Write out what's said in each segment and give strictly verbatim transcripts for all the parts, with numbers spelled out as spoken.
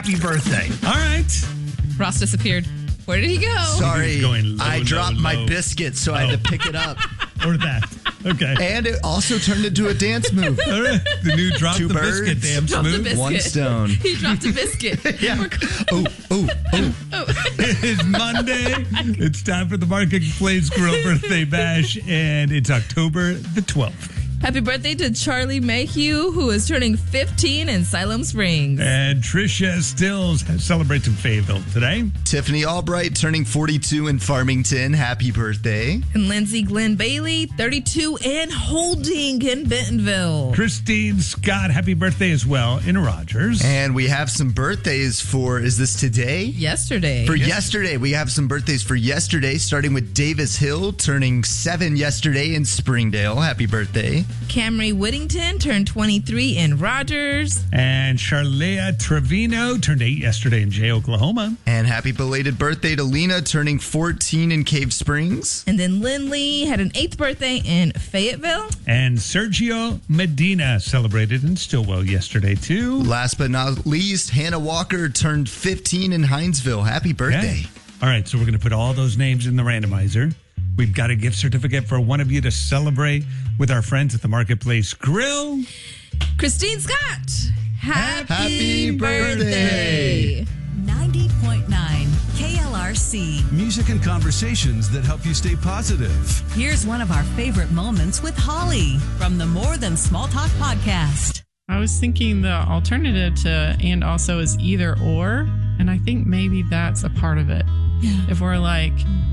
happy birthday. All right. Ross disappeared. Where did he go? Sorry, Going low, I dropped low, my low. biscuit, so I had to pick it up. Or that. Okay. And it also turned into a dance move. All right. The new drop Two the birds. biscuit dance Drop the move. biscuit. One stone. He dropped a biscuit. Yeah. Oh, oh, oh. It's Monday. It's time for the Marketplace Grill Birthday Bash, and it's October the twelfth. Happy birthday to Charlie Mayhew, who is turning fifteen in Siloam Springs. And Tricia Stills celebrates in Fayetteville today. Tiffany Albright turning forty-two in Farmington. Happy birthday. And Lindsay Glenn Bailey, thirty-two and holding in Bentonville. Christine Scott, happy birthday as well in Rogers. And we have some birthdays for, is this today? Yesterday. For yesterday, we have some birthdays for yesterday, starting with Davis Hill, turning seven yesterday in Springdale. Happy birthday. Camry Whittington turned twenty-three in Rogers. And Charlea Trevino turned eight yesterday in Jay, Oklahoma. And happy belated birthday to Lena, turning fourteen in Cave Springs. And then Lynn Lee had an eighth birthday in Fayetteville. And Sergio Medina celebrated in Stillwell yesterday, too. Last but not least, Hannah Walker turned fifteen in Hinesville. Happy birthday. Okay. All right, so we're going to put all those names in the randomizer. We've got a gift certificate for one of you to celebrate with our friends at the Marketplace Grill. Christine Scott, happy, Happy birthday. ninety point nine K L R C. Music and conversations that help you stay positive. Here's one of our favorite moments with Holly from the More Than Small Talk podcast. I was thinking the alternative to and also is either or. And I think maybe that's a part of it. Yeah. If we're like,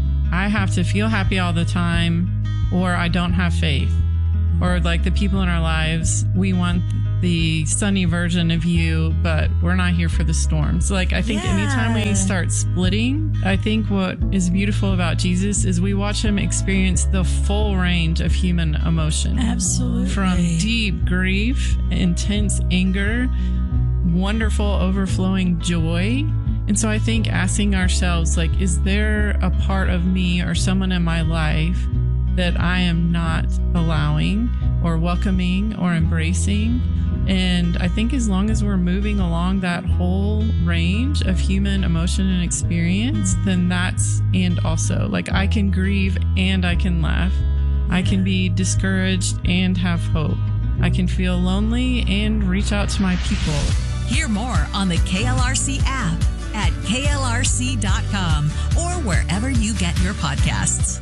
I have to feel happy all the time, or I don't have faith, or like the people in our lives, we want the sunny version of you, but we're not here for the storms. Like, I think Yeah. anytime we start splitting, I think what is beautiful about Jesus is we watch him experience the full range of human emotion. Absolutely. From deep grief, intense anger, wonderful overflowing joy. And so I think asking ourselves, like, is there a part of me or someone in my life that I am not allowing or welcoming or embracing? And I think as long as we're moving along that whole range of human emotion and experience, then that's, and also, like, I can grieve and I can laugh. I can be discouraged and have hope. I can feel lonely and reach out to my people. Hear more on the K L R C app at K L R C dot com or wherever you get your podcasts.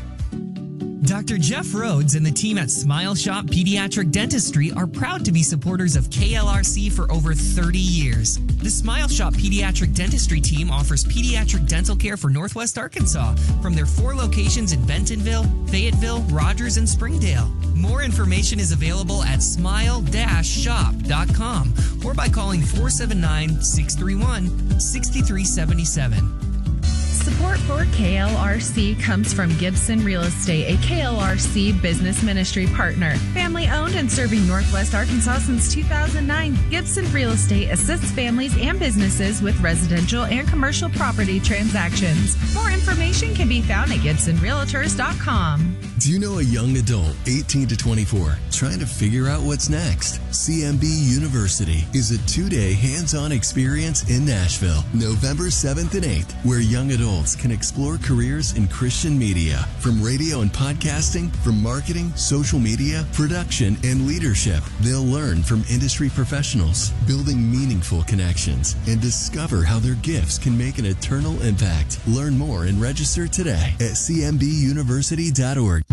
Doctor Jeff Rhodes and the team at Smile Shop Pediatric Dentistry are proud to be supporters of K L R C for over thirty years. The Smile Shop Pediatric Dentistry team offers pediatric dental care for Northwest Arkansas from their four locations in Bentonville, Fayetteville, Rogers, and Springdale. More information is available at smile shop dot com or by calling four seven nine, six three one, six three seven seven. Support for K L R C comes from Gibson Real Estate, a K L R C business ministry partner. Family owned and serving Northwest Arkansas since two thousand nine, Gibson Real Estate assists families and businesses with residential and commercial property transactions. More information can be found at gibson realtors dot com. Do you know a young adult, eighteen to twenty-four, trying to figure out what's next? C M B University is a two-day hands-on experience in Nashville, November seventh and eighth, where young adults can explore careers in Christian media, from radio and podcasting, from marketing, social media, production, and leadership. They'll learn from industry professionals, building meaningful connections, and discover how their gifts can make an eternal impact. Learn more and register today at c m b university dot org.